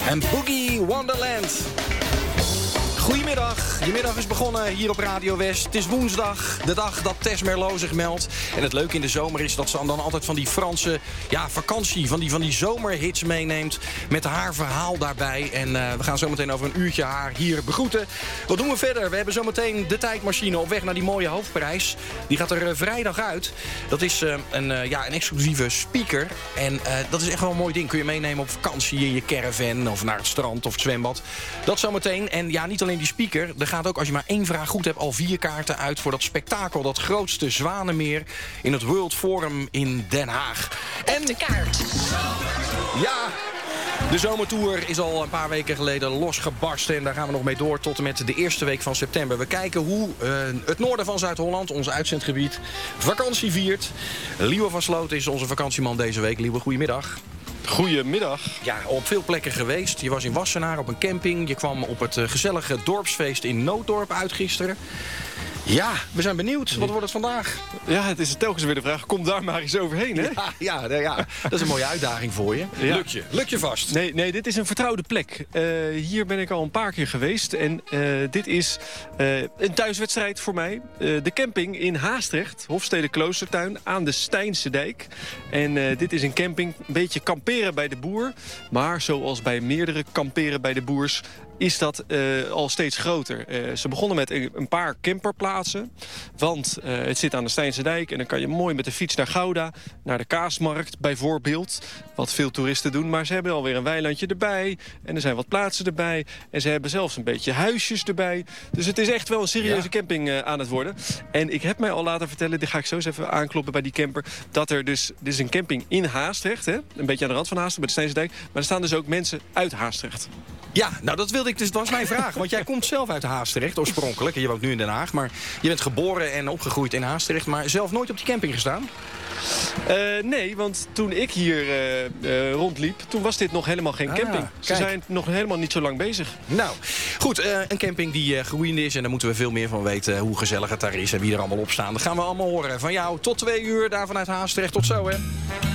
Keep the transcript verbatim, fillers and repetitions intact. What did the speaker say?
En Boogie Wonderland. Goedemiddag, je middag is begonnen hier op Radio West. Het is woensdag, de dag dat Tess Merlot zich meldt. En het leuke in de zomer is dat ze dan altijd van die Franse ja, vakantie, van die, van die zomerhits meeneemt. Met haar verhaal daarbij. En uh, we gaan zometeen over een uurtje haar hier begroeten. Wat doen we verder? We hebben zometeen de tijdmachine op weg naar die mooie hoofdprijs. Die gaat er uh, vrijdag uit. Dat is uh, een, uh, ja, een exclusieve speaker. En uh, dat is echt wel een mooi ding. Kun je meenemen op vakantie in je caravan of naar het strand of het zwembad. Dat zometeen. En ja, niet alleen die speaker. Er gaat ook, als je maar één vraag goed hebt, al vier kaarten uit voor dat spektakel. Dat grootste Zwanenmeer in het World Forum in Den Haag. En de kaart. Ja, de zomertour is al een paar weken geleden losgebarsten. En daar gaan we nog mee door tot en met de eerste week van september. We kijken hoe uh, het noorden van Zuid-Holland, ons uitzendgebied, vakantie viert. Liewe van Sloten is onze vakantieman deze week. Liewe, goedemiddag. Goedemiddag. Ja, op veel plekken geweest. Je was in Wassenaar op een camping. Je kwam op het uh, gezellige dorpsfeest in Nooddorp uit gisteren. Ja, we zijn benieuwd. Wat wordt het vandaag? Ja, het is telkens weer de vraag. Kom daar maar eens overheen, hè? Ja, ja, nee, ja. Dat is een mooie uitdaging voor je. Ja. Lukt je? Lukt je vast? Nee, nee, dit is een vertrouwde plek. Uh, hier ben ik al een paar keer geweest. En uh, dit is uh, een thuiswedstrijd voor mij. Uh, de camping in Haastrecht, Hofstede Kloostertuin, aan de Steinse Dijk. En uh, dit is een camping, een beetje kamperen bij de boer. Maar zoals bij meerdere kamperen bij de boers is dat uh, al steeds groter. Uh, ze begonnen met een paar camperplaatsen. Want uh, het zit aan de Steinse Dijk. En dan kan je mooi met de fiets naar Gouda. Naar de Kaasmarkt bijvoorbeeld. Wat veel toeristen doen. Maar ze hebben alweer een weilandje erbij. En er zijn wat plaatsen erbij. En ze hebben zelfs een beetje huisjes erbij. Dus het is echt wel een serieuze ja. camping uh, aan het worden. En ik heb mij al laten vertellen, dit ga ik zo eens even aankloppen bij die camper, dat er dus, dit is een camping in Haastrecht. Hè? Een beetje aan de rand van Haastrecht, bij de Steinse Dijk. Maar er staan dus ook mensen uit Haastrecht. Ja, nou dat wilde ik, dus dat was mijn vraag. Want jij komt zelf uit Haastrecht oorspronkelijk. En je woont nu in Den Haag. Maar je bent geboren en opgegroeid in Haastrecht. Maar zelf nooit op die camping gestaan? Uh, nee, want toen ik hier uh, uh, rondliep, toen was dit nog helemaal geen camping. Ah, Ze zijn nog helemaal niet zo lang bezig. Nou, goed, uh, een camping die uh, groeiende is. En daar moeten we veel meer van weten. Hoe gezellig het daar is en wie er allemaal op staan. Dat gaan we allemaal horen. Van jou tot twee uur, daar vanuit Haastrecht. Tot zo, hè.